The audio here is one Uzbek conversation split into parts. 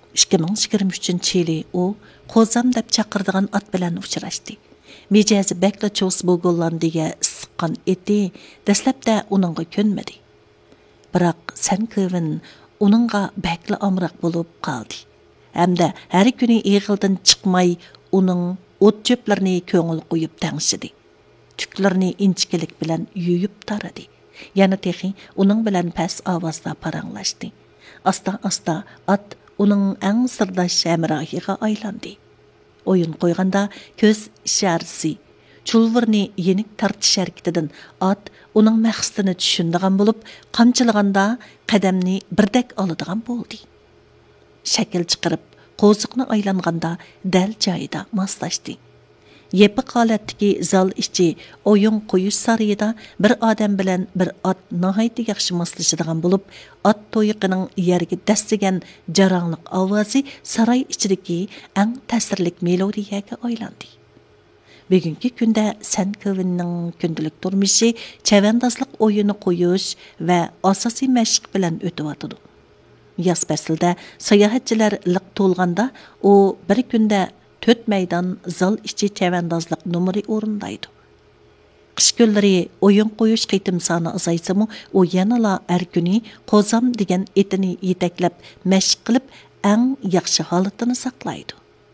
2023 yili u Qozam deb chaqirdigan at bilan uchrashdi. Mijazi bakla cho's bo'lganlarga issiqqan eti dastlabda uningga ko'nmadi. Biroq Sankevin uningga bakla amroq bo'lib qoldi. Hamda har kuni eg'ildan chiqmay uning o't cho'plarini ko'ngil qo'yib tangshidi. Tuklarni inchkilik bilan yuyib taradi. Yana texi uning bilan past ovozda paranglashdi. Asta-asta at uning eng sirdosh hamrohiga aylandi. O'yin qo'yganda ko'z isharasi, chulvirni yenik tartish harakatidan at uning maqsadini tushundigan bo'lib, qamchilaganda qadamni birdak oladigan bo'ldi. Shakil chiqarib, qo'ziqni aylanganda dal joyida moslashdi. Yepiq holatdagi zal ichi o'yin qo'yish sarayida bir odam bilan bir at nihoyatda yaxshi moslashadigan bo'lib, at to'yiqining yerga dastigan jarangliq ovozi saroy ichidagi eng ta'sirli melodiyaga aylandi. Bugungi kunda Sankevinning kundalik turmushi chavandozlik o'yini qo'yish va asosiy mashq bilan o'tyotdi. Yoz faslida sayohatchilar liq to'lganda u bir kunda 4 maydon zal ichi chavandozlik numeri o'rindaydi. Qish kunlari o'yin qo'yish qitim soni azaysa-mu, u yanala har kuni Qozam degan etini yetaklab mashq qilib, eng yaxshi holatini saqlaydi.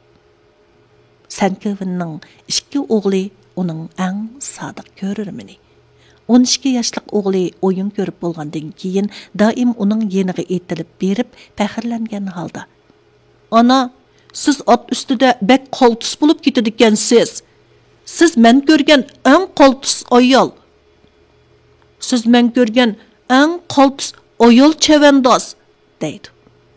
Sankevinning 2 o'g'li uning eng sodiq ko'rurmini. 12 yoshlik o'g'li o'yin ko'rib bo'lgandan keyin doim uning yeniga etilib berib, faxrlangan holda: "Ana, siz at ustida bek qoltis bo'lib ketadigansiz. Siz men ko'rgan eng qoltis ayol. Siz men ko'rgan eng qoltis ayol chavandoz" deydi.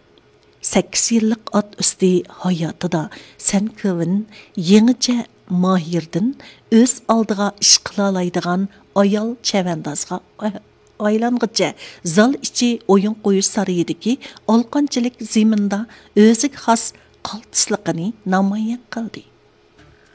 8 yillik at usti hayotida Sankevin yangicha mahirdan o'z oldiga ish qila oladigan ayol chavandozga aylangacha zal ichi o'yin qo'yish sarayidagi olqanchilik zeminda o'ziga xos qaltisligini namoyon qildi.